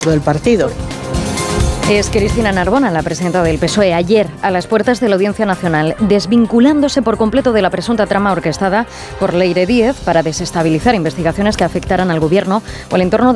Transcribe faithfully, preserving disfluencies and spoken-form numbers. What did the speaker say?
del partido. Es Cristina Narbona, la presidenta del P S O E, ayer a las puertas de la Audiencia Nacional, desvinculándose por completo de la presunta trama orquestada por Leire Díez para desestabilizar investigaciones que afectaran al Gobierno o al entorno de